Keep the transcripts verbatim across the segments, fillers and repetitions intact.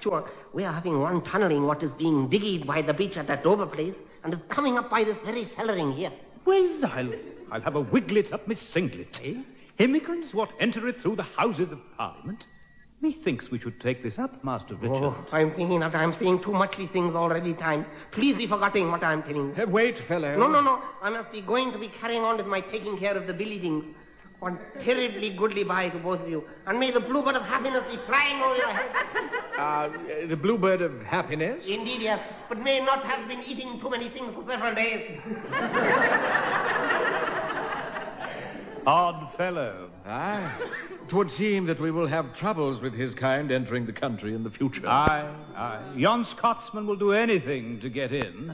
sure. We are having one tunneling what is being digged by the beach at that Dover place, and is coming up by this very cellaring here. Well, I'll, I'll have a wiglet up my singlet, eh? Immigrants what enter it through the Houses of Parliament. Methinks we should take this up, Master Richard. Oh, I'm thinking that I'm saying too much these things already time. Please be forgetting what I'm telling you. Uh, wait, fellow. No, no, no. I must be going to be carrying on with my taking care of the buildings. One terribly goodly bye to both of you. And may the bluebird of happiness be flying over your head. Uh, the bluebird of happiness? Indeed, yes. But may not have been eating too many things for several days. Odd fellow. Aye. It would seem that we will have troubles with his kind entering the country in the future. Aye, aye. Yon Scotsman will do anything to get in.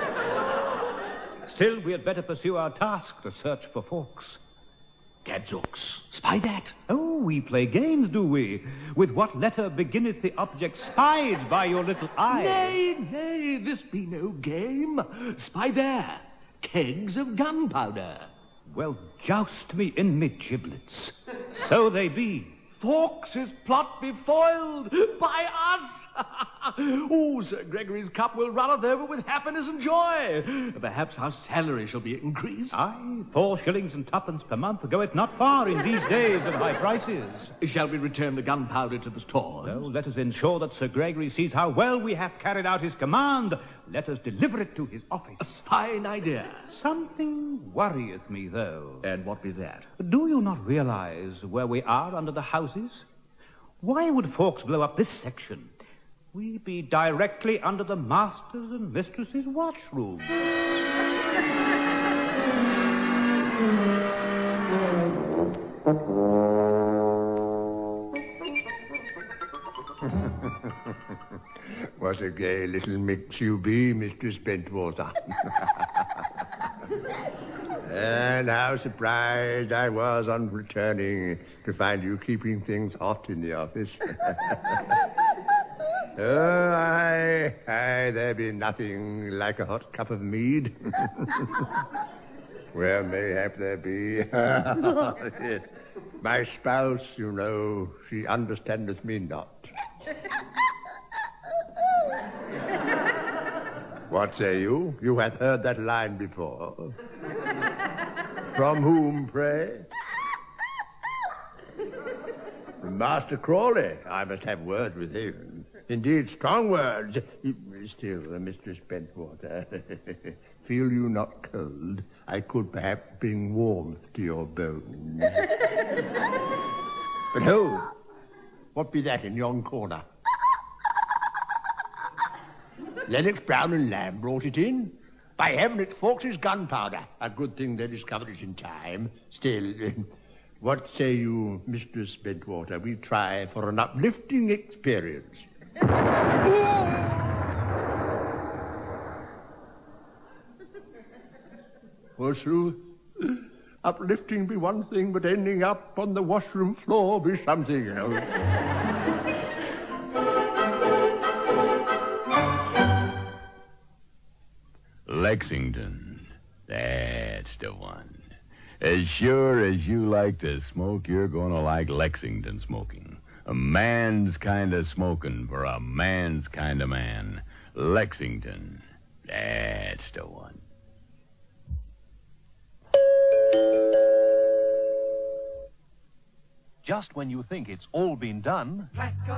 Still, we had better pursue our task to search for Fawkes. Gadzooks, spy that. Oh, we play games, do we? With what letter beginneth the object spied by your little eye? Nay, nay, this be no game. Spy there, kegs of gunpowder. Well, joust me in me giblets. So they be. Fawkes' plot be foiled by us. Oh, Sir Gregory's cup will runneth over with happiness and joy. Perhaps our salary shall be increased. Aye, four shillings and twopence per month goeth not far in these days of high prices. Shall we return the gunpowder to the store? Well, let us ensure that Sir Gregory sees how well we have carried out his command. Let us deliver it to his office. A fine idea. Something worrieth me, though. And what be that? Do you not realize where we are under the houses? Why would Fawkes blow up this section? We be directly under the masters' and mistresses' washroom. What a gay little mix you be, Mistress Bentwater. And how surprised I was on returning to find you keeping things hot in the office. Oh, aye, aye, there be nothing like a hot cup of mead. Well, mayhap there be. My spouse, you know, she understandeth me not. What say you? You hath heard that line before. From whom, pray? From Master Crawley. I must have word with him. Indeed, strong words. Still, uh, Mistress Bentwater, feel you not cold? I could perhaps bring warmth to your bones. But hold, what be that in yon corner? Lennox, Brown and Lamb brought it in. By heaven, it's Fawkes' gunpowder. A good thing they discovered it in time. Still, what say you, Mistress Bentwater? We try for an uplifting experience. Forsooth, uplifting be one thing, but ending up on the washroom floor be something else. Lexington, that's the one. As sure as you like to smoke, you're going to like Lexington smoking. A man's kind of smoking for a man's kind of man. Lexington, that's the one. Just when you think it's all been done...